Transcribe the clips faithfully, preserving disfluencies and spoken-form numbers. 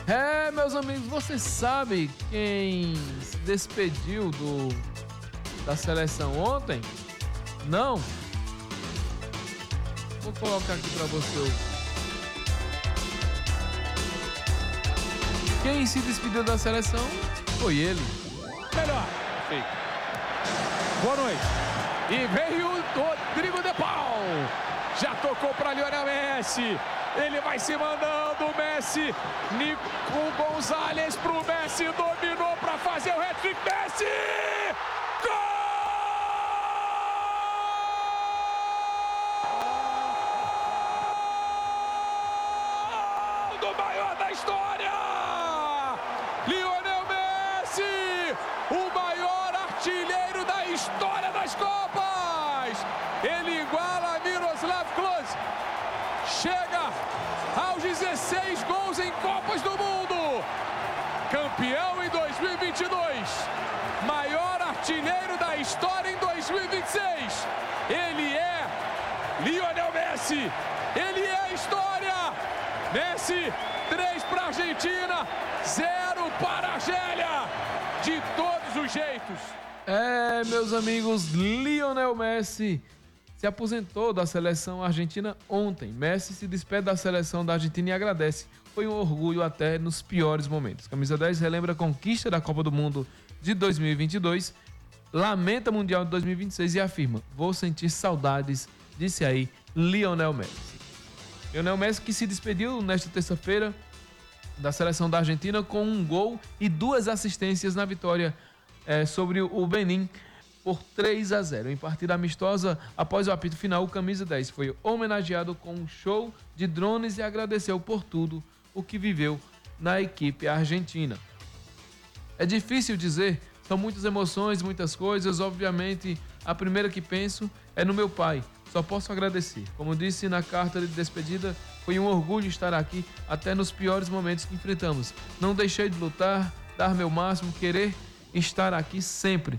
É, meus amigos, você sabe quem se despediu do, da seleção ontem? Não? Vou colocar aqui pra você. Quem se despediu da seleção foi ele. Melhor. Feito. Boa noite. E veio o Rodrigo de Paul. Já tocou para Lionel Messi. Ele vai se mandando, o Messi. Nico Gonzalez pro Messi. Dominou para fazer o hat-trick. Messi! Gol! Do maior da história! Lionel Messi! O maior artilheiro da história das Copas! Ele iguala a Miroslav Klose. Chega aos dezesseis gols em Copas do Mundo. Campeão em dois mil e vinte e dois. Maior artilheiro da história em dois mil e vinte e seis. Ele é Lionel Messi. Ele é a história. Messi, três para a Argentina, zero para a Argélia. De todos os jeitos. É, meus amigos, Lionel Messi se aposentou da seleção argentina ontem. Messi se despede da seleção da Argentina e agradece. Foi um orgulho até nos piores momentos. Camisa dez relembra a conquista da Copa do Mundo de dois mil e vinte e dois, lamenta o Mundial de dois mil e vinte e seis e afirma: vou sentir saudades, disse aí Lionel Messi. Lionel Messi que se despediu nesta terça-feira da seleção da Argentina com um gol e duas assistências na vitória é, sobre o Benin por três a zero. Em partida amistosa, após o apito final, o camisa dez foi homenageado com um show de drones e agradeceu por tudo o que viveu na equipe argentina. É difícil dizer, são muitas emoções, muitas coisas. Obviamente, a primeira que penso é no meu pai. Só posso agradecer. Como disse na carta de despedida, foi um orgulho estar aqui até nos piores momentos que enfrentamos. Não deixei de lutar, dar meu máximo, querer estar aqui sempre.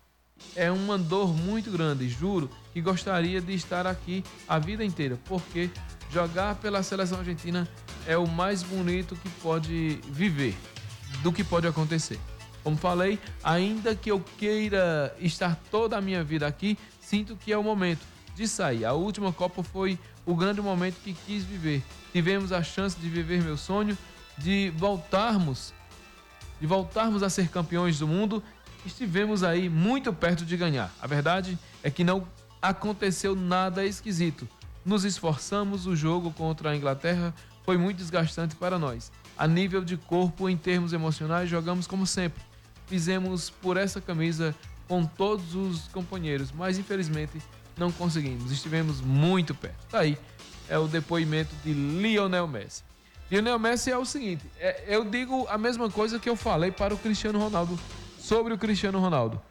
É uma dor muito grande, juro que gostaria de estar aqui a vida inteira, porque jogar pela seleção argentina é o mais bonito que pode viver, do que pode acontecer. Como falei, ainda que eu queira estar toda a minha vida aqui, sinto que é o momento de sair. A última Copa foi o grande momento que quis viver. Tivemos a chance de viver meu sonho, de voltarmos, de voltarmos a ser campeões do mundo. Estivemos aí muito perto de ganhar. A verdade é que não aconteceu nada esquisito. Nos esforçamos, o jogo contra a Inglaterra foi muito desgastante para nós. A nível de corpo, em termos emocionais, jogamos como sempre. Fizemos por essa camisa com todos os companheiros, mas infelizmente não conseguimos. Estivemos muito perto. Tá aí, é o depoimento de Lionel Messi. Lionel Messi é o seguinte, é, eu digo a mesma coisa que eu falei para o Cristiano Ronaldo sobre o Cristiano Ronaldo.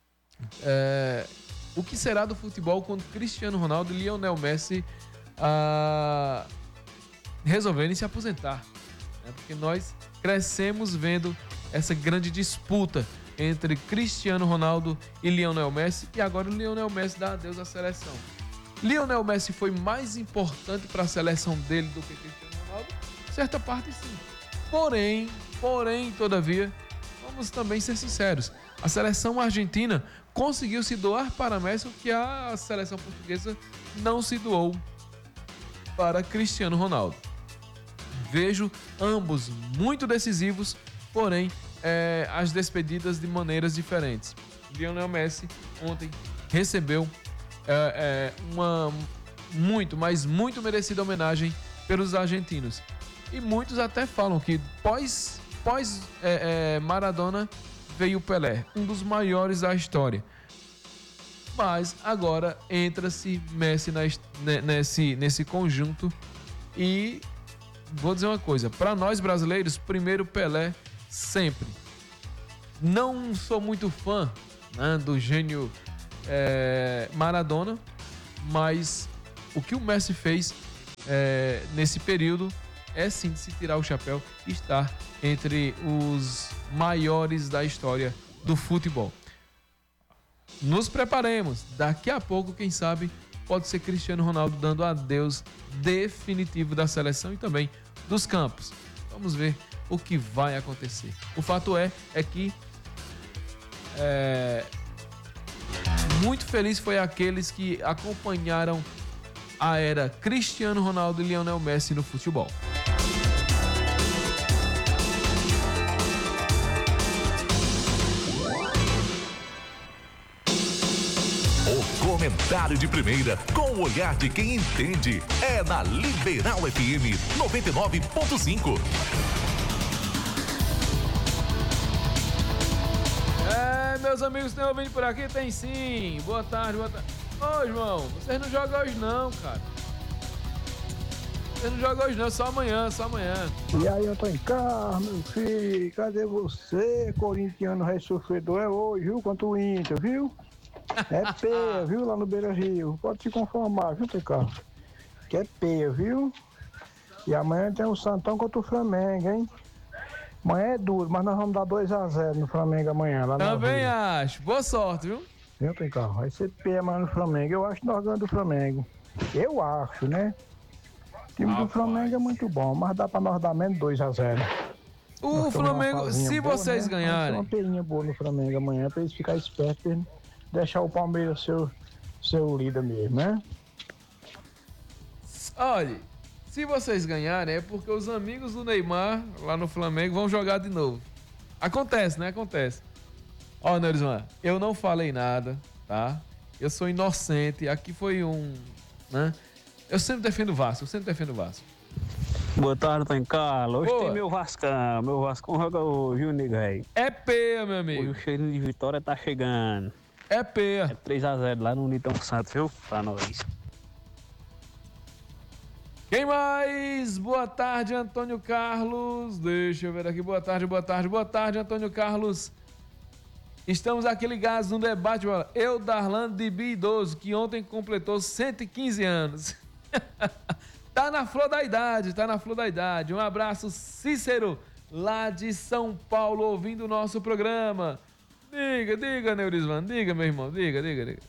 É, o que será do futebol quando Cristiano Ronaldo e Lionel Messi ah, resolverem se aposentar? Né? Porque nós crescemos vendo essa grande disputa entre Cristiano Ronaldo e Lionel Messi, e agora o Lionel Messi dá adeus à seleção. Lionel Messi foi mais importante para a seleção dele do que Cristiano Ronaldo? Certa parte sim. Porém, porém, todavia, vamos também ser sinceros, a seleção argentina conseguiu se doar para Messi o que a seleção portuguesa não se doou para Cristiano Ronaldo. Vejo ambos muito decisivos, porém é, as despedidas de maneiras diferentes. Lionel Messi ontem recebeu é, é, uma muito, mas muito merecida homenagem pelos argentinos. E muitos até falam que pós, pós é, é, Maradona veio Pelé, um dos maiores da história. Mas agora entra-se Messi na, nesse, nesse conjunto. E vou dizer uma coisa, para nós brasileiros, primeiro Pelé sempre. Não sou muito fã, né, do gênio é, Maradona, mas o que o Messi fez é, nesse período é sim de se tirar o chapéu e estar entre os maiores da história do futebol. Nos preparemos, daqui a pouco, quem sabe, pode ser Cristiano Ronaldo dando adeus definitivo da seleção e também dos campos. Vamos ver o que vai acontecer. O fato é, é que é, muito feliz foi aqueles que acompanharam a era Cristiano Ronaldo e Lionel Messi no futebol. Comentário de primeira, com o olhar de quem entende, é na Liberal F M noventa e nove ponto cinco. É, meus amigos, tem ouvindo por aqui? Tem sim. Boa tarde, boa tarde. Ô, João, vocês não jogam hoje não, cara. Vocês não jogam hoje não, só amanhã, só amanhã. E aí, Antônio Carlos, meu filho, cadê você? Corintiano ressofredor é hoje, viu? Contra o Inter, viu? É peia, viu? Lá no Beira Rio. Pode se conformar, viu, Tecar? Que é peia, viu? E amanhã tem o Santão contra o Flamengo, hein? Amanhã é duro, mas nós vamos dar dois a zero no Flamengo amanhã. Lá Também acho. Boa sorte, viu? Viu, Tecar? Vai ser peia amanhã no Flamengo. Eu acho que nós ganhamos do Flamengo. Eu acho, né? O time ah, do Flamengo pai. é muito bom, mas dá pra nós dar menos dois a zero. O Flamengo, se boa, vocês né? ganharem... Uma peirinha boa no Flamengo amanhã, pra eles ficarem espertos, né? Deixar o Palmeiras ser seu líder mesmo, né? Olha, se vocês ganharem é porque os amigos do Neymar lá no Flamengo vão jogar de novo. Acontece, né? Acontece. Ó, Neurisman, eu não falei nada, tá? Eu sou inocente. Aqui foi um, né? Eu sempre defendo o Vasco, eu sempre defendo o Vasco. Boa tarde, Antônio Carlos. Hoje Boa. tem meu Vascão. Meu Vascão joga hoje, viu, nego aí? É peia, meu amigo. Hoje o cheirinho de vitória tá chegando. É peia. É três a zero lá no Nitão Santos, viu? Pra nós. Quem mais? Boa tarde, Antônio Carlos. Deixa eu ver aqui. Boa tarde, boa tarde, boa tarde, Antônio Carlos. Estamos aqui ligados no debate. Eu, Darlan de B idoso, que ontem completou cento e quinze anos. Tá na flor da idade, tá na flor da idade. Um abraço, Cícero, lá de São Paulo, ouvindo o nosso programa. Diga, diga, Neurisman, diga, meu irmão, diga, diga, diga.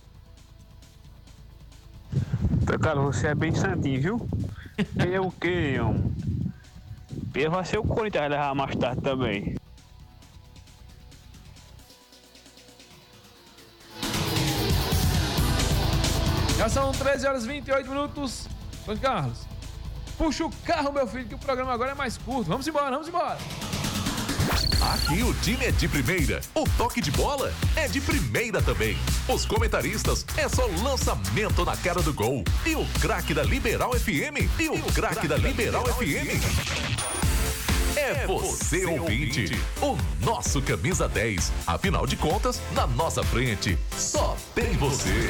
Cara, você é bem santinho, viu? Quem é o quê, homem? Ele vai ser o Corinthians, vai levar mais tarde também. Já são treze horas e vinte e oito minutos. Antônio Carlos, puxa o carro, meu filho, que o programa agora é mais curto. Vamos embora, vamos embora. Aqui o time é de primeira, o toque de bola é de primeira também. Os comentaristas é só lançamento na cara do gol. E o craque da Liberal F M, e o craque da Liberal F M é você, ouvinte, o nosso camisa dez. Afinal de contas, na nossa frente, só tem você.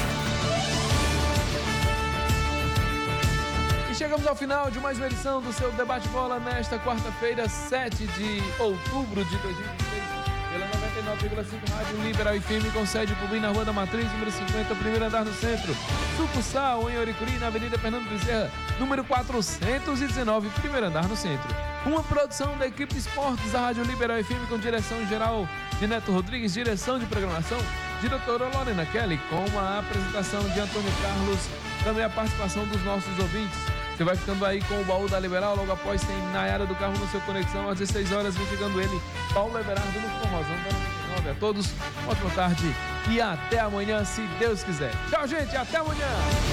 Chegamos ao final de mais uma edição do seu Debate Bola nesta quarta-feira, sete de outubro de dois mil e vinte e três, pela noventa e nove vírgula cinco Rádio Liberal F M, com sede Pubim na Rua da Matriz, número cinquenta, primeiro andar no centro. Sucursal em Oricuri, na Avenida Fernando Bezerra, número quatrocentos e dezenove, primeiro andar no centro. Uma produção da equipe Esportes da Rádio Liberal F M, com direção geral de Neto Rodrigues, direção de programação, diretora Lorena Kelly, com a apresentação de Antônio Carlos, também a participação dos nossos ouvintes. Você vai ficando aí com o baú da Liberal, logo após tem Nayara do Carro no seu Conexão, às dezesseis horas, vem chegando ele, Paulo Everardo no Formosão da noventa e nove. A todos, ótima tarde e até amanhã, se Deus quiser. Tchau, gente, até amanhã!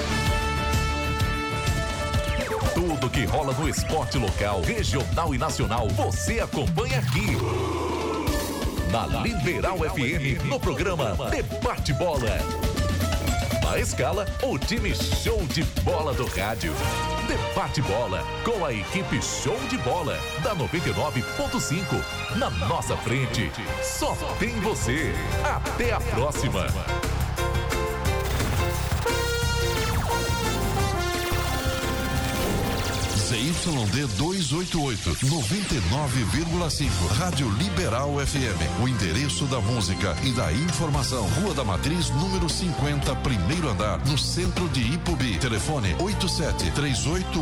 Tudo que rola no esporte local, regional e nacional, você acompanha aqui. Na Liberal F M, no programa Debate Bola. Na escala, o time show de bola do rádio. Debate Bola, com a equipe show de bola da noventa e nove ponto cinco. Na nossa frente, só tem você. Até a próxima. Z Y D duzentos e oitenta e oito, noventa e nove vírgula cinco. Rádio Liberal F M. O endereço da música e da informação. Rua da Matriz, número cinquenta, primeiro andar, no centro de Ipubi. Telefone oito sete três oito